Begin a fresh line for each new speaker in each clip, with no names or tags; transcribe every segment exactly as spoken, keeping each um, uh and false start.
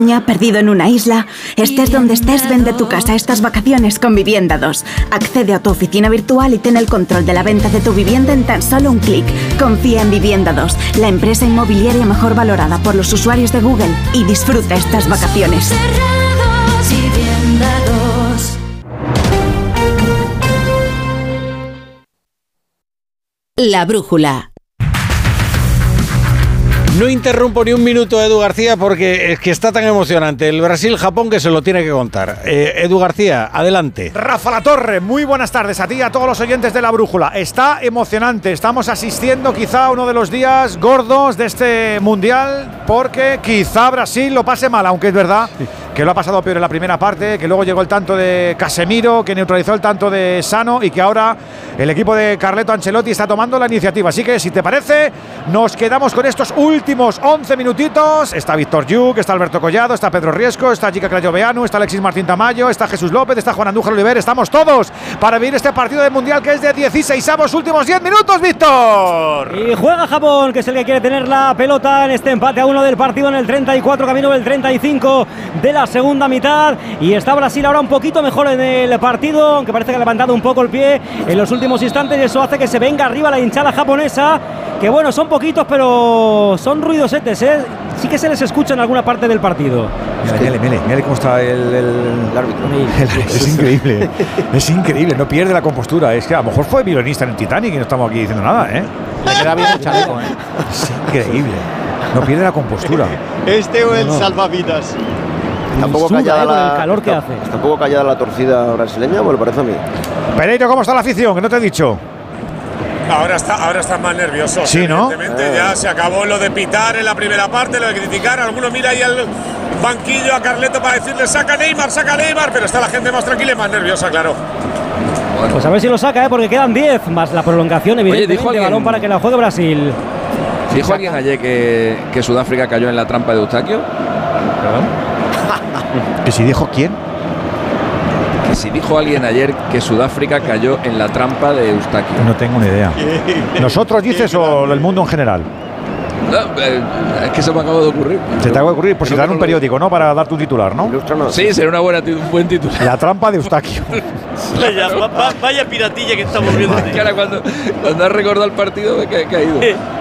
Perdido en una isla, estés donde estés, vende tu casa estas vacaciones con Vivienda dos. Accede a tu oficina virtual y ten el control de la venta de tu vivienda en tan solo un clic. Confía en Vivienda dos, la empresa inmobiliaria mejor valorada por los usuarios de Google, y disfruta estas vacaciones.
La brújula.
No interrumpo ni un minuto a Edu García porque es que está tan emocionante el Brasil-Japón que se lo tiene que contar. Eh, Edu García, adelante.
Rafa Latorre, muy buenas tardes a ti y a todos los oyentes de La Brújula. Está emocionante, estamos asistiendo quizá a uno de los días gordos de este Mundial porque quizá Brasil lo pase mal, aunque es verdad que lo ha pasado peor en la primera parte, que luego llegó el tanto de Casemiro, que neutralizó el tanto de Sano y que ahora el equipo de Carleto Ancelotti está tomando la iniciativa. Así que, si te parece, nos quedamos con estos últimos once minutitos. Está Víctor Lluc, está Alberto Collado, está Pedro Riesco, está Gica Crayoveanu, está Alexis Martín Tamayo, está Jesús López, está Juan Andújar Oliver. Estamos todos para vivir este partido de Mundial que es de dieciseisavos, últimos diez minutos, Víctor.
Y juega Japón, que es el que quiere tener la pelota en este empate a uno del partido en el treinta y cuatro, camino del treinta y cinco de la segunda mitad. Y está Brasil ahora un poquito mejor en el partido, aunque parece que ha levantado un poco el pie en los últimos instantes, y eso hace que se venga arriba la hinchada japonesa, que bueno, son poquitos, pero son ruidosetes, ¿eh? Sí que se les escucha en alguna parte del partido.
Mira, mira, mira cómo está el, el, el árbitro. El, es increíble, es increíble, no pierde la compostura. Es que a lo mejor fue violinista en el Titanic y no estamos aquí diciendo nada, ¿eh?
Le queda bien el chaleco, ¿eh?
Es increíble, no pierde la compostura.
Este o el no. salvavidas.
Está un poco callada la, el calor que hace.
Está un poco callada la torcida brasileña, me lo parece a mí.
Pereiro, ¿cómo está la afición? Que no te he dicho.
Ahora está, ahora están más nerviosos.
Sí, ¿no?
Evidentemente
eh.
ya se acabó lo de pitar en la primera parte, lo de criticar. Alguno mira ahí al banquillo a Carleto para decirle saca Neymar, saca Neymar, pero está la gente más tranquila y más nerviosa, claro.
Bueno. Pues a ver si lo saca, ¿eh? Porque quedan diez más la prolongación, evidentemente.
Oye, dijo alguien,
balón para que la juegue Brasil.
¿Dijo alguien ayer que, que Sudáfrica cayó en la trampa de Eustaquio?
¿Perdón? ¿Que si dijo quién?
Que si dijo alguien ayer que Sudáfrica cayó en la trampa de Eustaquio.
No tengo ni idea. ¿Nosotros dices o el mundo en general?
No, eh, es que se me acaba de ocurrir.
Se te acaba de ocurrir, pues si te dan un periódico, ¿no? Para darte un titular, ¿no?
Sí, sería una buena, un buen titular.
La trampa de Eustaquio.
Vaya, va, va, vaya piratilla que estamos viendo.
Es que ahora cuando, cuando has recordado el partido me he caído.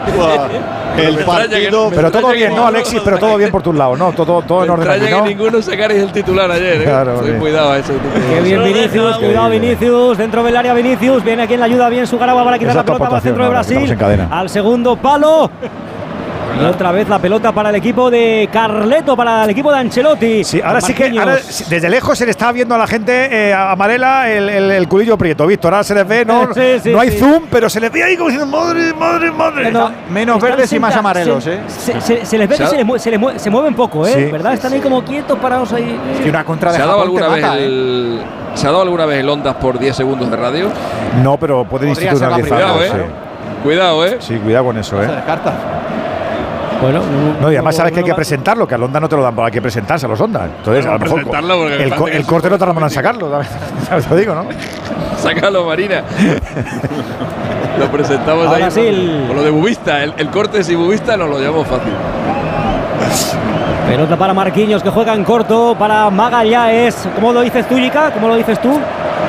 El partido.
Pero todo bien, ¿no, Alexis? Pero todo bien por tus lados, ¿no? Todo, todo en orden aquí, ¿no?
Que ninguno sacarais el titular ayer, ¿eh?
Claro, sí.
Cuidado a eso.
Qué bien Vinicius, cuidado Vinicius, dentro del área Vinicius, viene aquí en la ayuda bien Sugaragua para quitar la pelota al centro de Brasil, al segundo palo. Y otra vez la pelota para el equipo de Carleto, para el equipo de Ancelotti.
Sí, ahora sí que ahora, desde lejos se le está viendo a la gente eh, a Marela el, el, el culillo prieto, Víctor. Ahora se les ve, no, sí, sí, no hay sí. zoom, pero se les ve ahí como diciendo madre, madre, madre.
No, menos verdes y más amarelos,
se,
¿eh?
Se, se, se les ve que se, le, se, le, se mueven poco, ¿eh?
Sí,
¿Verdad? Están ahí como quietos, parados ahí.
Y una contra de
¿Se ha dado
Japón
alguna vez
mata,
el, ¿eh? ¿Se ha dado alguna vez el Ondas por diez segundos de radio?
No, pero pueden institucionalizarlo.
Cuidado, ¿eh?
Sí.
Cuidado, ¿eh?
Sí, cuidado con eso, ¿eh?
Se descarta.
Bueno, no, y además sabes que hay que presentarlo, que al Onda no te lo dan, hay que presentarse a los Onda. Entonces, a lo mejor el, co el corte no tarda en sacarlo, ¿sabes? Te lo digo, ¿no?
Sácalo, Marina. Lo presentamos
ahora
ahí
sí, el...
con lo de Bubista. El, el corte sin Bubista nos lo llevamos fácil.
Pelota para Marquinhos, que juega en corto, para Magalhães. ¿Cómo lo dices tú, Jica? ¿Cómo lo dices tú?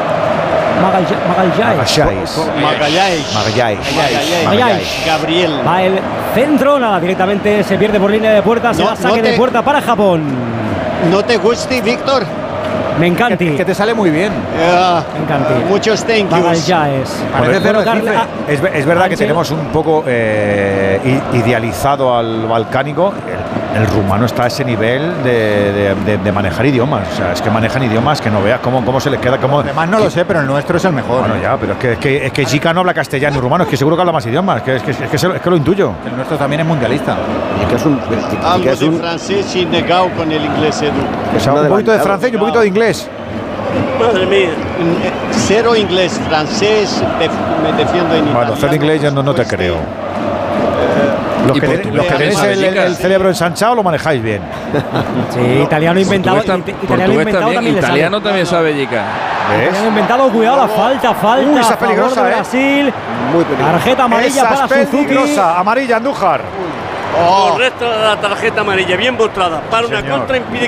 Magalhães.
Magalhães.
Magalhães.
Magalhães. Gabriel.
Va el centro, nada, directamente se pierde por línea de puerta, se
no,
va saque
no te,
de puerta para Japón.
¿No te gusta, Víctor?
Me encanta.
Que, que te sale muy bien.
Uh,
Me encanta.
Muchos thank yous.
Magalhães.
Es, es verdad que tenemos un poco eh, idealizado al balcánico. El, el rumano está a ese nivel de, de, de, de manejar idiomas. O sea, es que manejan idiomas que no veas cómo, cómo se les queda. Cómo,
Además, no lo sé, pero el nuestro es el mejor.
Bueno, ya, pero es que, es que, es que Chica no habla castellano y rumano. Es que seguro que habla más idiomas. Es que, es que, es que, es que lo intuyo.
El nuestro también es mundialista.
Y que es un, Algo que es un, de francés y negado con el inglés, Edu.
O sea, un poquito de francés y un poquito de inglés.
Madre mía.
Cero inglés, francés, me defiendo en italiano.
Bueno, cero inglés yo no, no te creo. Los que, ten, los que tenéis el, el, el cerebro ensanchado lo manejáis bien.
Sí, italiano inventado.
Portugués,
it,
italiano inventado también,
también
italiano
sabe.
también sabe, Jica.
Italiano inventado, cuidado, la falta, falta.
Uy, esa peligrosa,
de
¿eh?
Brasil.
Muy peligrosa.
Tarjeta amarilla
esa
para Suzuki.
Peligrosa, amarilla, Andújar.
Oh. Correcto, la tarjeta amarilla, bien mostrada. Para una
Señor.
contra impide